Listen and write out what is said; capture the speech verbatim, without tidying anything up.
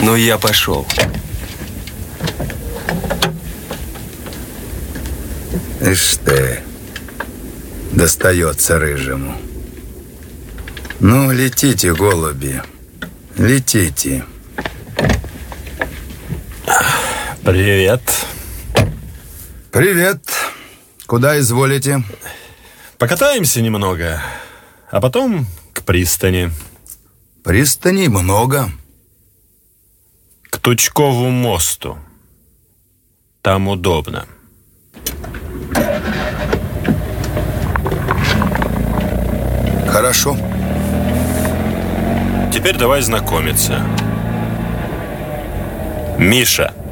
Ну, я пошел. Ишь ты, достается рыжему. Ну, летите, голуби, летите. Привет. Привет. Куда изволите? Покатаемся немного, а потом к пристани. Пристани много. К Тучкову мосту. Там удобно. Хорошо. Теперь давай знакомиться. Миша.